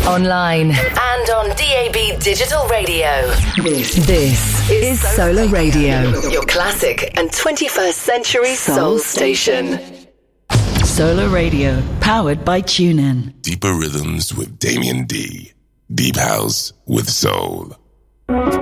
online, and on DAB Digital Radio. This is Solar Radio, your classic and 21st century soul station. Solar Radio, powered by TuneIn. Deeper Rhythms with Damien D. Deep House with Soul.